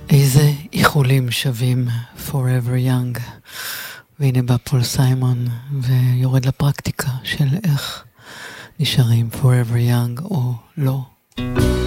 איזה איחולים שווים Forever Young. והנה בא פול סיימון ויורד לפרקטיקה של איך נשארים Forever Young או לא.